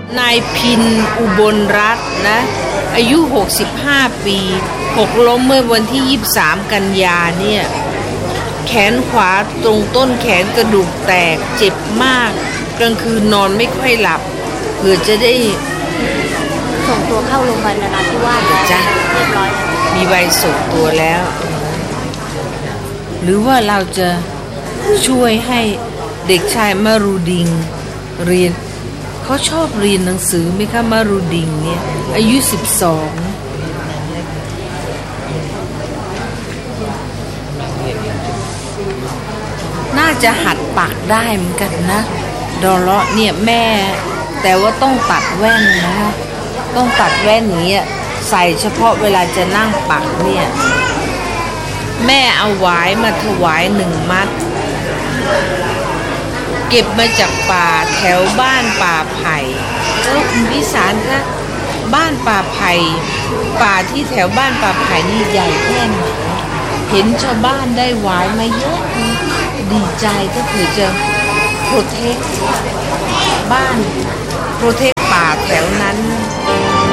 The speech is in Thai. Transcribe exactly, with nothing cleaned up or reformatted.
นายพินอุบลรัตน์นะอายุหกสิบห้าปีหกล้มเมื่อวันที่ยี่สิบสามกันยาเนี่ยแขนขวาตรงต้นแขนกระดูกแตกเจ็บมากกลางคืนนอนไม่ค่อยหลับเพื่อจะได้ส่งตัวเข้าโรงพยาบาลนราธิวาสแล้วจ้ะเรียบร้อยแล้วมีใบส่งตัวแล้วหรือว่าเราจะช่วยให้เด็กชายมารูดิงเรียนเขาชอบเรียนหนังสือไหมคะมารูดิงเนี่ยอายุสิบสองน่าจะหัดปากได้เหมือนกันนะดอลเลาะเนี่ยแม่แต่ว่าต้องตัดแว่นนะต้องตัดแว่นอย่างเงี้ยใส่เฉพาะเวลาจะนั่งปักเนี่ยแม่เอาหวายมาถวายหนึ่งมัดเก็บมาจากป่าแถวบ้านป่าไผ่แล้วคุณพิสารคะบ้านป่าไผ่ป่าที่แถวบ้านป่าไผ่นี่ใหญ่แค่ไหนเห็นชาวบ้านได้หวายมาเยอะดีใจก็เผื่อจะโปรเทคบ้านโปรเทคป่าแถวนั้น